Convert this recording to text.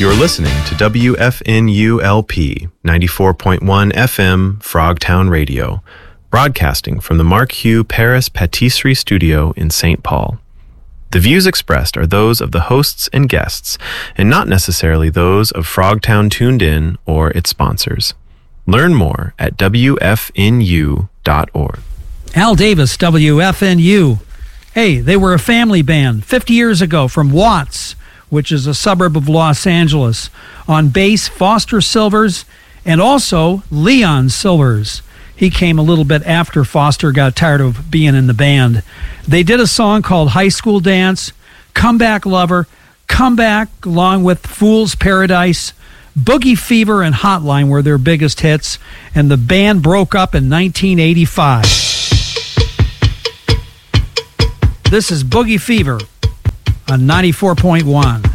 You're listening to WFNULP 94.1 FM Frogtown Radio, broadcasting from the Mark Hugh Paris Patisserie Studio in St. Paul. The views expressed are those of the hosts and guests, and not necessarily those of Frogtown Tuned In or its sponsors. Learn more at WFNU.org. Al Davis, WFNU. Hey, they were a family band 50 years ago from Watts, which is a suburb of Los Angeles. On bass, Foster Silvers, and also Leon Silvers. He came a little bit after Foster got tired of being in the band. They did a song called High School Dance, Come Back Lover, Come Back, along with Fool's Paradise, Boogie Fever, and Hotline were their biggest hits, and the band broke up in 1985. This is Boogie Fever on 94.1.